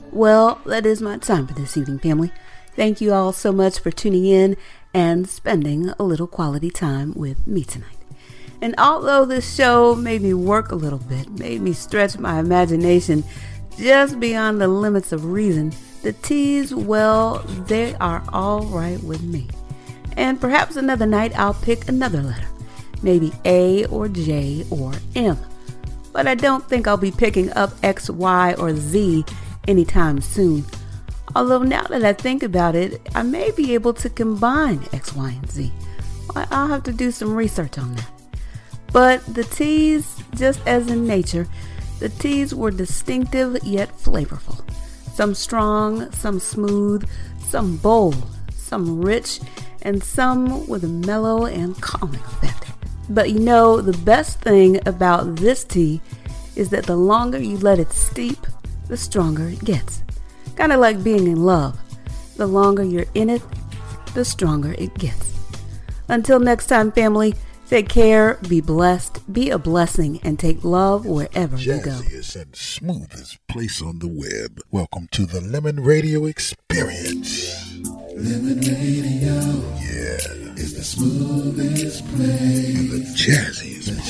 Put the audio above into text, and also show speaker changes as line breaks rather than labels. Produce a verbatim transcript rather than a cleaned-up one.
Well, that is my time for this evening, family. Thank you all so much for tuning in and spending a little quality time with me tonight. And although this show made me work a little bit, made me stretch my imagination just beyond the limits of reason, the T's, well, they are all right with me. And perhaps another night I'll pick another letter, maybe A or J or M. But I don't think I'll be picking up X, Y, or Z anytime soon. Although now that I think about it, I may be able to combine X, Y, and Z. I'll have to do some research on that. But the T's, just as in nature, the T's were distinctive yet flavorful. Some strong, some smooth, some bold, some rich, and some with a mellow and calming effect. But you know, the best thing about this tea is that the longer you let it steep, the stronger it gets. Kind of like being in love. The longer you're in it, the stronger it gets. Until next time, family, take care, be blessed, be a blessing, and take love wherever you go.
Jazziest and smoothest place on the web. Welcome to the Lemon Radio Experience.
Lemon Radio,
yeah,
is the smoothest place.
The jazziest